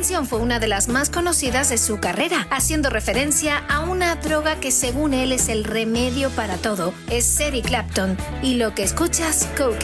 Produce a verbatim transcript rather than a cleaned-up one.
canción fue una de las más conocidas de su carrera, haciendo referencia a una droga que según él es el remedio para todo. Es Eric Clapton y lo que escuchas, Cocaine.